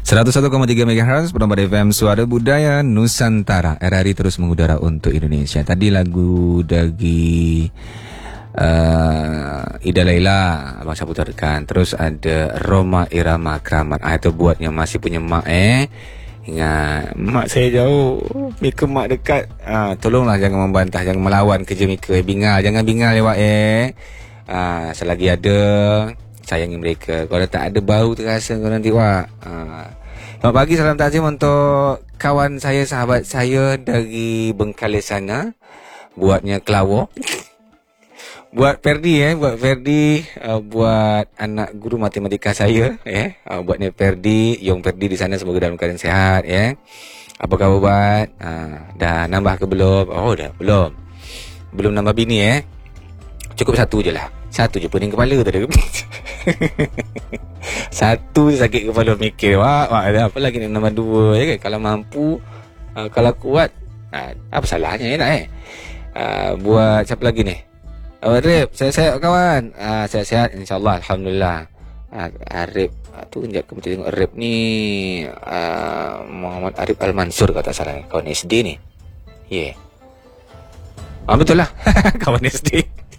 101,3 MHz Penambat FM Suara Budaya Nusantara. RRI terus mengudara untuk Indonesia. Tadi lagu dari Ida Laila Abang Syah putarkan. Terus ada Roma Irama Kramat. Itu buat yang masih punya mak ingat, mak saya jauh, Mika mak dekat. Tolonglah jangan membantah, jangan melawan kerja Mika. Jangan bingal lewat selagi ada, sayangi mereka. Kalau tak ada bau terasa kau nanti wak. Selamat pagi, salam takziah untuk kawan saya, sahabat saya dari Bengkalis sana. Buatnya Kelawar. Buat Ferdi buat anak guru matematika saya buatnya Ferdi, Yong Ferdi di sana, semoga dalam keadaan sehat Apa khabar buat? Dah nambah ke belum? Oh dah, belum nambah bini Cukup satu je lah. Satu je pening kepala tadi. Satu je sakit kepala mikir. Wah, ada apa lagi nak nambah dua kan? Kalau mampu, kalau kuat, apa salahnya buat siapa lagi ni? Arif, sehat kawan. Sehat-sehat insya-Allah, alhamdulillah. Arif tu sekejap kita tengok Arif ni Muhammad Arif Al-Mansur kalau tak salah, kawan SD ni. Betul lah. Kawan SD.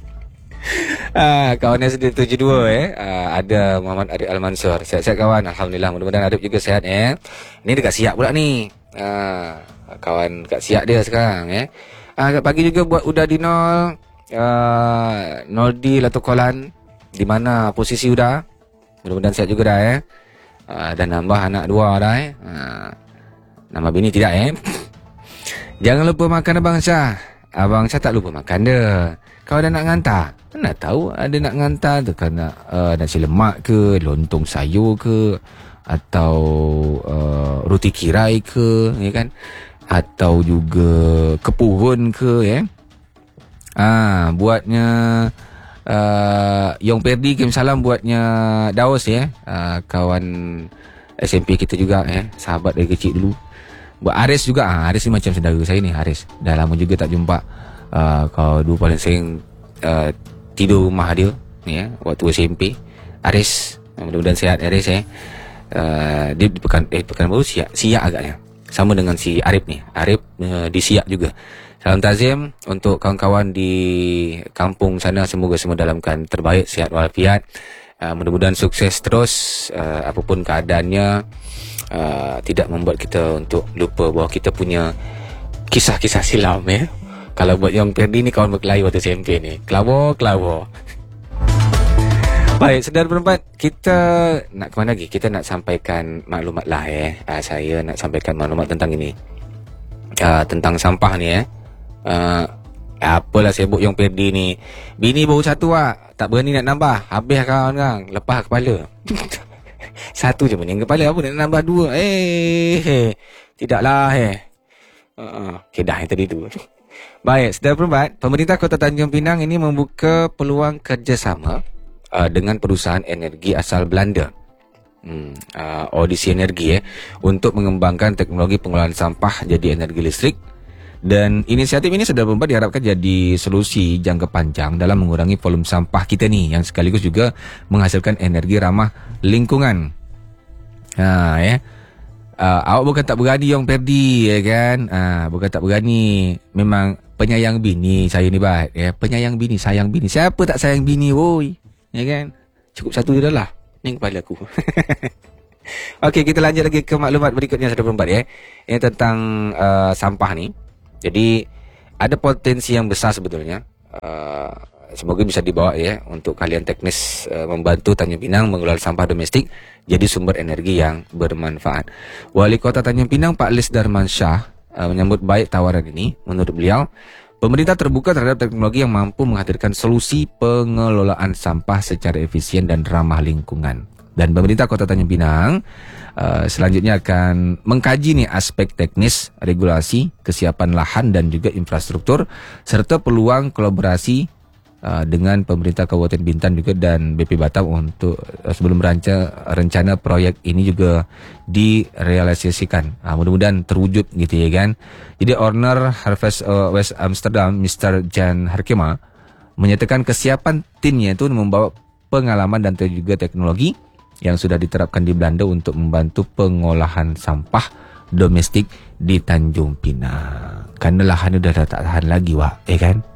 Kawan SD 72 ada Muhammad Arif Al-Mansur. Sehat-sehat kawan, alhamdulillah. Mudah-mudahan Arif juga sehat Ni dekat Siak pula ni. Kawan kat Siak dia sekarang pagi juga buat Uda di Noldi Latokolan. Di mana posisi Uda? Mudah-mudahan sihat juga dah dan nambah anak dua dah Nambah bini tidak Jangan lupa makan Abang Syah. Abang Syah tak lupa makan dia. Kau ada nak ngantar? Nak tahu ada nak ngantar tu kan, nasi lemak ke, lontong sayur ke, atau roti kirai ke, kan? Atau juga kepurun ke, buatnya Yong Perdi Kim Salam, buatnya Daus kawan SMP kita juga sahabat dari kecil dulu. Buat Aris juga, Aris ni macam saudara saya ni. Aris dah lama juga tak jumpa. Kau dulu paling sering tidur rumah dia waktu SMP. Aris, mudah-mudahan sehat Aris dia di Pekanbaru Siak agaknya. Sama dengan si Arif ni. Arif di Siak juga. Salam takziah untuk kawan-kawan di kampung sana. Semoga semua dalam keadaan terbaik, sihat walafiat. Mudah-mudahan sukses terus. Apapun keadaannya, tidak membuat kita untuk lupa bahawa kita punya kisah-kisah silam Kalau buat yang Perdi ni kawan berkelahi waktu SMP ni. Kelawar. Baik, saudara perempat, kita nak ke mana lagi? Kita nak sampaikan maklumat lah saya nak sampaikan maklumat tentang ini. Tentang sampah ni apalah sibuk yang Perdi ni. Bini baru satu tak berani nak nambah. Habis kawan kan, lepas kepala. Satu je pening kepala, apa nak nambah dua? Tidaklah kedah yang tadi tu. Baik, saudara perempat, pemerintah Kota Tanjung Pinang ini membuka peluang kerjasama dengan perusahaan energi asal Belanda, Audisi Energi untuk mengembangkan teknologi pengelolaan sampah jadi energi listrik. Dan inisiatif ini saudara perempat diharapkan jadi solusi jangka panjang dalam mengurangi volume sampah kita ni, yang sekaligus juga menghasilkan energi ramah lingkungan. Awak bukan tak berani yang Perdi kan? Bukan tak berani. Memang penyayang bini saya ni bat penyayang bini, sayang bini. Siapa tak sayang bini woi? Kan? Cukup satu je dah lah. Ni kepala aku. Okey, kita lanjut lagi ke maklumat berikutnya saudara perempat yang tentang sampah ni. Jadi ada potensi yang besar sebetulnya. Semoga bisa dibawa untuk kalian teknis membantu Tanjung Pinang mengelola sampah domestik jadi sumber energi yang bermanfaat. Wali Kota Tanjung Pinang Pak Lis Darmansyah menyambut baik tawaran ini. Menurut beliau, pemerintah terbuka terhadap teknologi yang mampu menghadirkan solusi pengelolaan sampah secara efisien dan ramah lingkungan. Dan pemerintah Kota Tanjung Pinang selanjutnya akan mengkaji aspek teknis, regulasi, kesiapan lahan dan juga infrastruktur, serta peluang kolaborasi dengan pemerintah Kabupaten Bintan juga dan BP Batam untuk sebelum rencana proyek ini juga direalisasikan. Mudah-mudahan terwujud gitu kan. Jadi owner Harvest West Amsterdam, Mr. Jan Harkema, menyatakan kesiapan timnya itu membawa pengalaman dan juga teknologi yang sudah diterapkan di Belanda untuk membantu pengolahan sampah domestik di Tanjung Pinang. Kerana lahan sudah tak tahan lagi, Wak, kan?